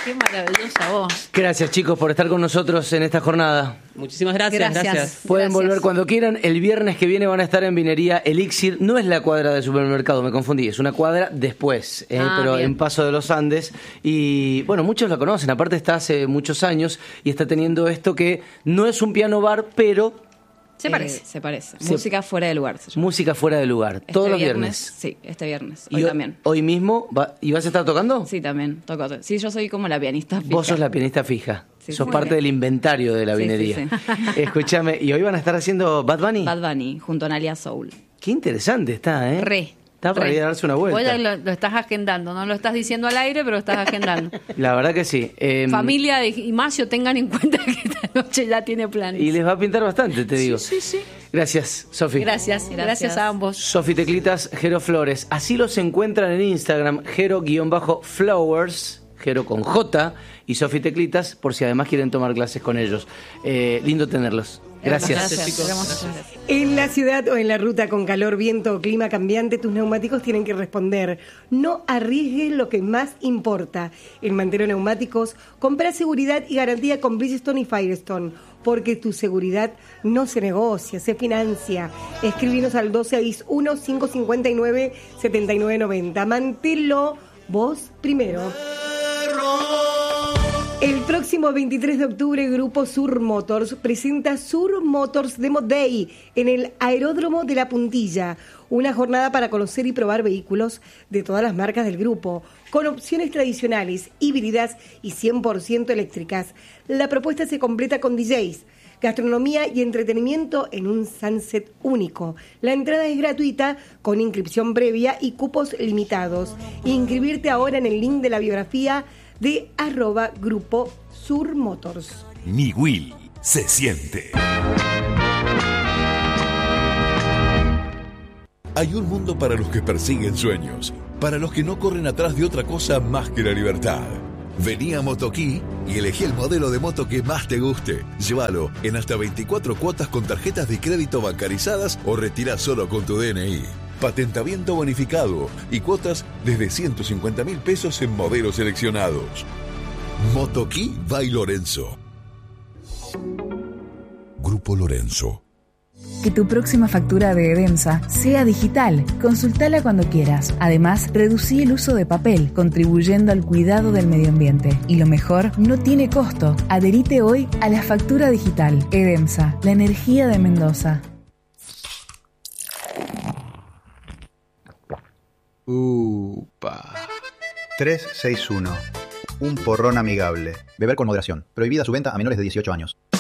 Qué maravillosa voz. Gracias, chicos, por estar con nosotros en esta jornada. Muchísimas gracias. Pueden volver cuando quieran. El viernes que viene van a estar en Vinería Elixir. No es la cuadra del supermercado, me confundí. Es una cuadra después, pero bien. En Paso de los Andes. Y bueno, muchos la conocen. Aparte está hace muchos años y está teniendo esto que no es un piano bar, pero... Se parece. Música fuera de lugar. Música fuera de lugar. Todos los viernes. Sí, este viernes. Hoy también. ¿Hoy mismo? ¿Y vas a estar tocando? Sí, también. Toco. Sí, yo soy como la pianista fija. Vos sos la pianista fija. Sí, sos parte del inventario de la vinería. Sí. Escúchame, ¿y hoy van a estar haciendo Bad Bunny? Bad Bunny, junto a Nalia Soul. Qué interesante está, ¿eh? Está para ir a darse una vuelta. Vos ya lo estás agendando, no lo estás diciendo al aire, pero lo estás agendando. La verdad que sí. Familia de Ignacio, tengan en cuenta que esta noche ya tiene planes. Y les va a pintar bastante, te digo. Sí. Gracias, Sofi. Gracias a ambos. Sofi Teclitas, Jero Flores. Así los encuentran en Instagram, Jero_Flowers, Jero con J, y Sofi Teclitas, por si además quieren tomar clases con ellos. Lindo tenerlos. Gracias, chicos. En la ciudad o en la ruta con calor, viento o clima cambiante, tus neumáticos tienen que responder. No arriesgues lo que más importa. En Mantero Neumáticos, compra seguridad y garantía con Bridgestone y Firestone, porque tu seguridad no se negocia, se financia. Escribinos al 261-559-7990. Mantelo vos primero. El próximo 23 de octubre, Grupo Sur Motors presenta Sur Motors Demo Day en el Aeródromo de La Puntilla. Una jornada para conocer y probar vehículos de todas las marcas del grupo, con opciones tradicionales, híbridas y 100% eléctricas. La propuesta se completa con DJs, gastronomía y entretenimiento en un sunset único. La entrada es gratuita, con inscripción previa y cupos limitados. Inscribirte ahora en el link de la biografía de @Grupo Sur Motors. Mi Will se siente. Hay un mundo para los que persiguen sueños, para los que no corren atrás de otra cosa más que la libertad. Vení a Motoquí y elegí el modelo de moto que más te guste. Llévalo en hasta 24 cuotas con tarjetas de crédito bancarizadas o retirá solo con tu DNI. Patentamiento bonificado y cuotas desde 150.000 pesos en modelos seleccionados. Motoquí by Lorenzo. Grupo Lorenzo. Que tu próxima factura de Edemsa sea digital. Consultala cuando quieras. Además, reducí el uso de papel, contribuyendo al cuidado del medio ambiente. Y lo mejor, no tiene costo. Adherite hoy a la factura digital. Edemsa, la energía de Mendoza. Upa. 361. Un porrón amigable. Beber con moderación. Prohibida su venta a menores de 18 años.